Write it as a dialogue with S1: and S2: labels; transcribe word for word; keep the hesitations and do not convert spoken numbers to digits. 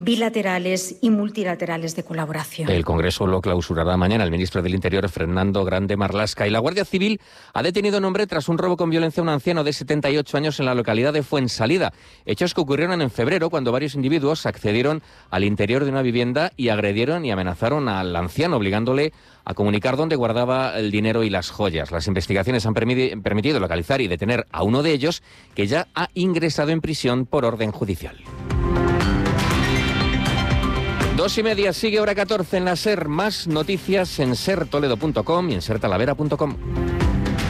S1: bilaterales y multilaterales de colaboración.
S2: El Congreso lo clausurará mañana el ministro del Interior, Fernando Grande Marlaska. Y la Guardia Civil ha detenido a un hombre tras un robo con violencia a un anciano de setenta y ocho años en la localidad de Fuensalida. Hechos que ocurrieron en febrero, cuando varios individuos accedieron al interior de una vivienda y agredieron y amenazaron al anciano, obligándole a comunicar dónde guardaba el dinero y las joyas. Las investigaciones han permiti- permitido localizar y detener a uno de ellos, que ya ha ingresado en prisión por orden judicial. Dos y media, sigue hora catorce en la SER. Más noticias en ser toledo punto com y en ser talavera punto com.